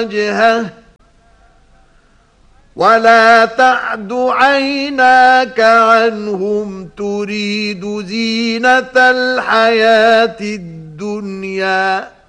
وجهه ولا تعد عيناك عنهم تريد زينة الحياة الدنيا